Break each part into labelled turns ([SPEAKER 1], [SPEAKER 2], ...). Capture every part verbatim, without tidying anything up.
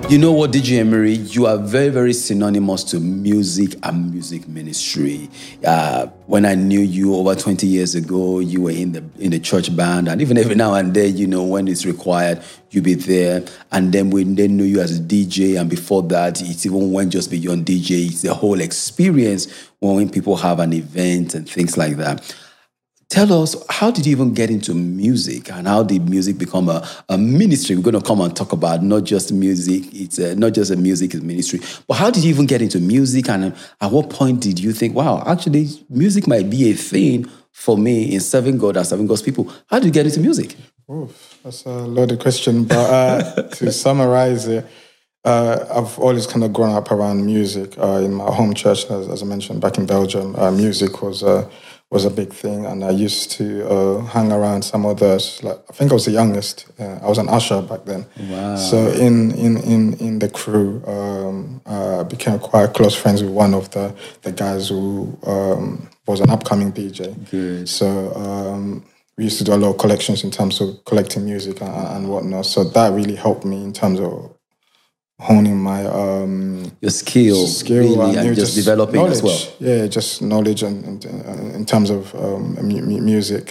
[SPEAKER 1] You know what, D J Emery, you are very, very synonymous to music and music ministry. Uh, when I knew you over twenty years ago, you were in the in the church band, and even every now and then, you know, when it's required, you be there. And then we then knew you as a D J, and before that, it even went just beyond D J. It's the whole experience when, when people have an event and things like that. Tell us, how did you even get into music, and how did music become a, a ministry? We're going to come and talk about not just music, it's a, not just a music is ministry, but how did you even get into music, and at what point did you think, wow, actually music might be a thing for me in serving God and serving God's people? How did you get into music?
[SPEAKER 2] Oof, that's a loaded question, but uh, to summarize it, uh, I've always kind of grown up around music. Uh, in my home church, as, as I mentioned, back in Belgium, uh, music was... Uh, was a big thing, and I used to uh, hang around some others. Like I think I was the youngest. Uh, I was an usher back then.
[SPEAKER 1] Wow!
[SPEAKER 2] So in in in in the crew, um, I became quite close friends with one of the the guys who um, was an upcoming D J.
[SPEAKER 1] Good.
[SPEAKER 2] So um, we used to do a lot of collections in terms of collecting music and, and whatnot. So that really helped me in terms of honing my um,
[SPEAKER 1] your skill,
[SPEAKER 2] skill
[SPEAKER 1] really, and,
[SPEAKER 2] and
[SPEAKER 1] just,
[SPEAKER 2] just
[SPEAKER 1] developing
[SPEAKER 2] knowledge.
[SPEAKER 1] as well.
[SPEAKER 2] Yeah, just knowledge and, and in terms of um, mu- music,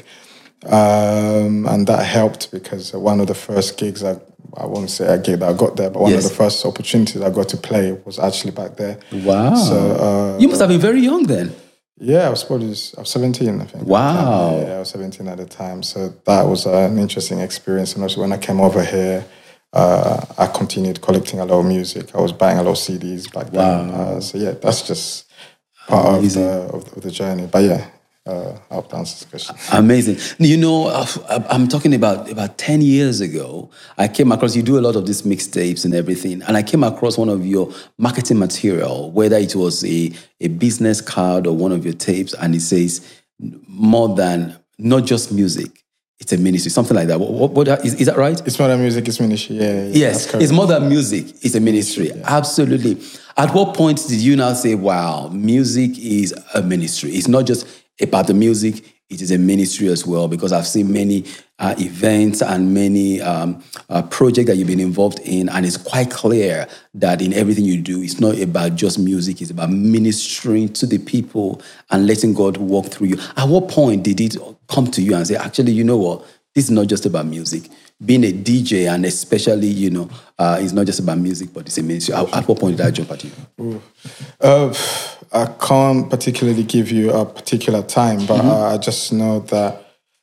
[SPEAKER 2] um, and that helped because one of the first gigs I I won't say a gig that I got there, but one
[SPEAKER 1] yes.
[SPEAKER 2] of the first opportunities I got to play was actually back there.
[SPEAKER 1] Wow!
[SPEAKER 2] So uh,
[SPEAKER 1] you must have been very young then.
[SPEAKER 2] Yeah, I was probably I was seventeen, I think.
[SPEAKER 1] Wow!
[SPEAKER 2] Yeah, I was seventeen at the time, so that was an interesting experience. And also when I came over here. Uh, I continued collecting a lot of music. I was buying a lot of C Ds back then.
[SPEAKER 1] Wow.
[SPEAKER 2] Uh, so yeah, that's just part of the, of, of the journey. But yeah, uh, I hope that answers the question.
[SPEAKER 1] Amazing. You know, I'm talking about about ten years ago, I came across, you do a lot of these mixtapes and everything, and I came across one of your marketing material, whether it was a, a business card or one of your tapes, and it says, more than, not just music, it's a ministry, something like that. What, what, what is, is that right?
[SPEAKER 2] It's more than music, it's ministry. Yeah, yeah
[SPEAKER 1] yes, it's more than music, it's a ministry. Yeah. Absolutely. At what point did you now say, wow, music is a ministry? It's not just about the music, it is a ministry as well, because I've seen many uh, events and many um, uh, projects that you've been involved in, and it's quite clear that in everything you do, it's not about just music, it's about ministering to the people and letting God walk through you. At what point did it come to you and say, actually, you know what, this is not just about music. Being a D J, and especially, you know, uh, it's not just about music, but it's a ministry. At, at what point did I jump at you?
[SPEAKER 2] Uh, I can't particularly give you a particular time, but mm-hmm. I just know that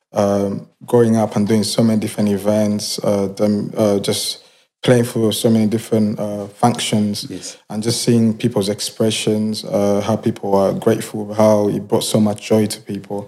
[SPEAKER 2] um, growing up and doing so many different events, uh, them, uh, just playing for so many different uh, functions,
[SPEAKER 1] yes.
[SPEAKER 2] and just seeing people's expressions, uh, how people are grateful, how it brought so much joy to people.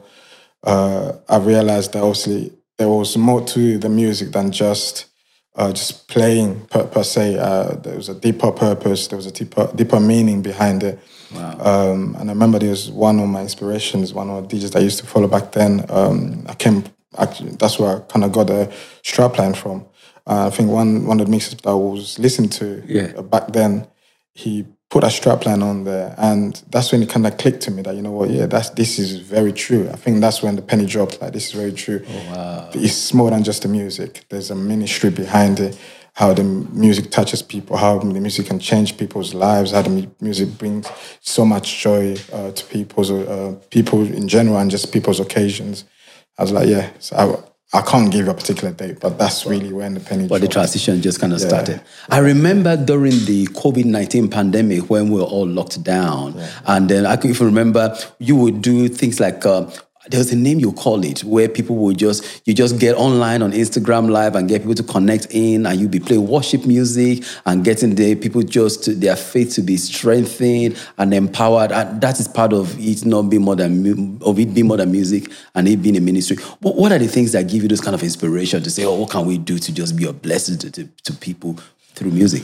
[SPEAKER 2] Uh, I realized that obviously there was more to the music than just uh, just playing per, per se. Uh, there was a deeper purpose, there was a deeper, deeper meaning behind it.
[SPEAKER 1] Wow.
[SPEAKER 2] Um, and I remember there was one of my inspirations, one of the D Js that I used to follow back then. Um, I came, actually, that's where I kind of got the strapline from. Uh, I think one one of the mixes that I was listening to
[SPEAKER 1] yeah.
[SPEAKER 2] uh, back then, he put a strapline on there, and that's when it kind of clicked to me that, you know what, yeah, that's this is very true. I think that's when the penny dropped, like, this is very true.
[SPEAKER 1] Oh, wow.
[SPEAKER 2] It's more than just the music. There's a ministry behind it, how the music touches people, how the music can change people's lives, how the music brings so much joy uh, to people's, uh, people in general and just people's occasions. I was like, yeah, so I, I can't give you a particular date, but that's really when the penny
[SPEAKER 1] But
[SPEAKER 2] dropped.
[SPEAKER 1] the transition just kind of
[SPEAKER 2] yeah.
[SPEAKER 1] started. I remember during the COVID nineteen pandemic when we were all locked down.
[SPEAKER 2] Yeah.
[SPEAKER 1] And then I can even remember you would do things like, uh, there was a name you call it, where people would just, you just get online on Instagram Live and get people to connect in, and you'd be playing worship music and getting the people just, their faith to be strengthened and empowered. And that is part of it not being more than, of it being more than music and it being a ministry. What, what are the things that give you those kind of inspiration to say, oh, what can we do to just be a blessing to, to, to people through music?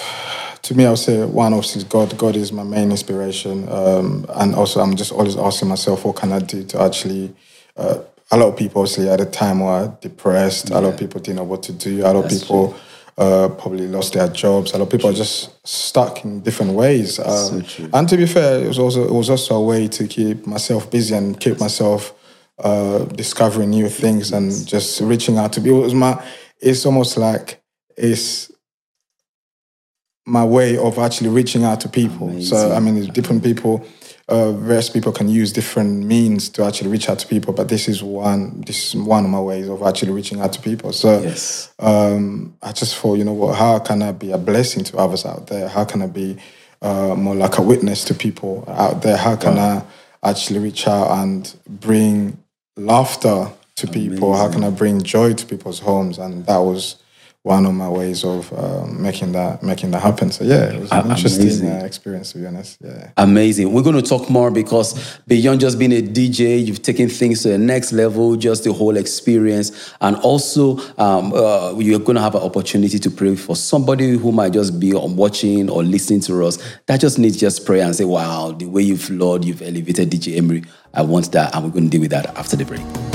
[SPEAKER 2] To me, I would say one, obviously, God. God is my main inspiration. Um, and also, I'm just always asking myself, what can I do to actually... Uh, a lot of people, obviously, at the time were depressed. Yeah. A lot of people didn't know what to do. A lot That's of people uh, probably lost their jobs. A lot of people are just stuck in different ways. Um, so and to be fair, it was also it was also a way to keep myself busy and keep myself uh, discovering new things and just reaching out to people. It was my, it's almost like it's... my way of actually reaching out to people.
[SPEAKER 1] Amazing.
[SPEAKER 2] So, I mean, it's different people, uh, various people can use different means to actually reach out to people, but this is one, this is one of my ways of actually reaching out to people. So
[SPEAKER 1] Yes.
[SPEAKER 2] um, I just thought, you know what, how can I be a blessing to others out there? How can I be uh, more like a witness to people out there? How can
[SPEAKER 1] Wow.
[SPEAKER 2] I actually reach out and bring laughter to people? How can I bring joy to people's homes? And that was one of my ways of uh, making that making that happen. So yeah, it was an interesting
[SPEAKER 1] Amazing.
[SPEAKER 2] uh, experience, to be honest. Yeah.
[SPEAKER 1] Amazing. We're going to talk more because beyond just being a D J, you've taken things to the next level, just the whole experience. And also, um, uh, you're going to have an opportunity to pray for somebody who might just be watching or listening to us that just needs just prayer and say, wow, the way you've, Lord, you've elevated D J Emery. I want that. And we're going to deal with that after the break.